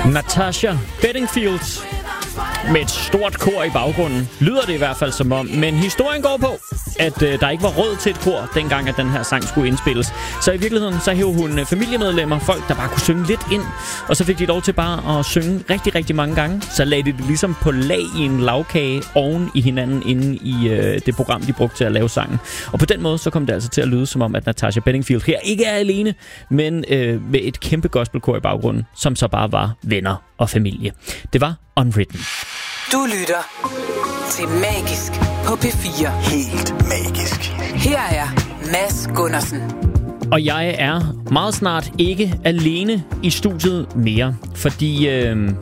Natasha Bedingfield med et stort kor i baggrunden. Lyder det i hvert fald som om. Men historien går på, at der ikke var råd til et kor, dengang at den her sang skulle indspilles. Så i virkeligheden, så hævde hun familiemedlemmer, folk der bare kunne synge lidt ind. Og så fik de lov til bare at synge rigtig, rigtig mange gange. Så lagde de det ligesom på lag i en lavkage oven i hinanden inde i det program, de brugte til at lave sangen. Og på den måde, så kom det altså til at lyde som om, at Natasha Bedingfield her ikke er alene, men med et kæmpe gospelkor i baggrunden, som så bare var venner og familie. Det var Unwritten. Du lytter til Magisk på P4. Helt magisk. Her er Mads Gundersen. Og jeg er meget snart ikke alene i studiet mere, fordi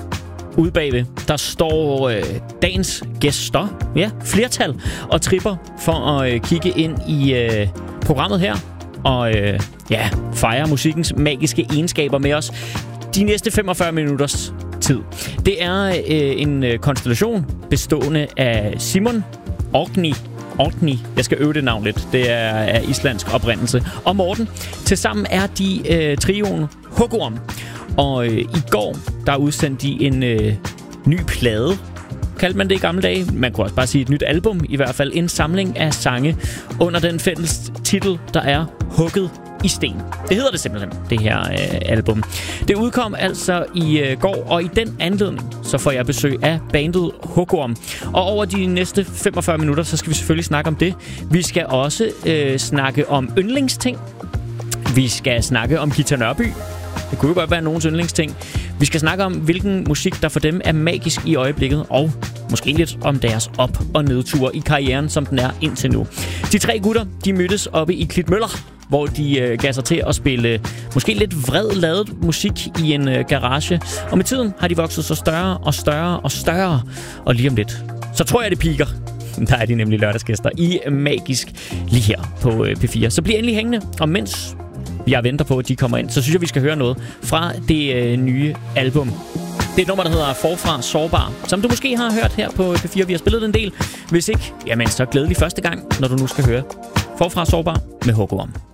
ude bagved, der står dagens gæster, ja, flertal, og tripper for at kigge ind i programmet her, og fejre musikkens magiske egenskaber med os de næste 45 minutters tid. Det er en konstellation bestående af Simon Orkney, jeg skal øve det navn lidt, det er af islandsk oprindelse, og Morten. Tilsammen er de trioen Hugorm. Og i går, der udsendte de en ny plade, kaldte man det i gamle dage. Man kunne også bare sige et nyt album, i hvert fald en samling af sange under den fælles titel, der er Hugget i sten. Det hedder det simpelthen, det her album. Det udkom altså i går, og i den anledning, så får jeg besøg af bandet Hugorm. Og over de næste 45 minutter, så skal vi selvfølgelig snakke om det. Vi skal også snakke om yndlingsting. Vi skal snakke om Ghita Nørby. Det kunne jo godt være nogens yndlingsting. Vi skal snakke om, hvilken musik, der for dem er magisk i øjeblikket, og måske lidt om deres op- og nedture i karrieren, som den er indtil nu. De tre gutter, de mødtes oppe i Klitmøller, hvor de gav sig til at spille måske lidt vredladet musik i en garage. Og med tiden har de vokset så større og større og større. Og lige om lidt, så tror jeg, det piker. Der er de nemlig lørdagsgæster i Magisk lige her på P4. Så bliv endelig hængende, og mens jeg venter på, at de kommer ind, så synes jeg, vi skal høre noget fra det nye album. Det er et nummer, der hedder Forfra Sårbar, som du måske har hørt her på P4. Vi har spillet en del. Hvis ikke, jamen så glædelig første gang, når du nu skal høre Forfra Sårbar med Hugorm.